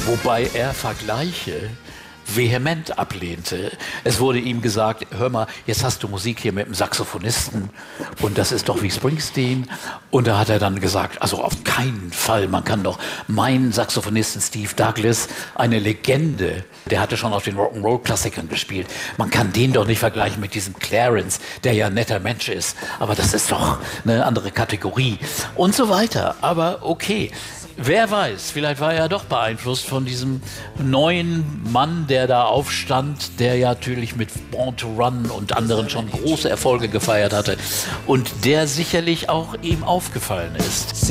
Wobei er Vergleiche vehement ablehnte. Es wurde ihm gesagt, hör mal, jetzt hast du Musik hier mit einem Saxophonisten und das ist doch wie Springsteen. Und da hat er dann gesagt, also auf keinen Fall, man kann doch meinen Saxophonisten Steve Douglas, eine Legende, der hatte schon auf den Rock'n'Roll-Klassikern gespielt, man kann den doch nicht vergleichen mit diesem Clarence, der ja ein netter Mensch ist, aber das ist doch eine andere Kategorie und so weiter. Aber okay. Wer weiß, vielleicht war er doch beeinflusst von diesem neuen Mann, der da aufstand, der ja natürlich mit Born to Run und anderen schon große Erfolge gefeiert hatte und der sicherlich auch ihm aufgefallen ist.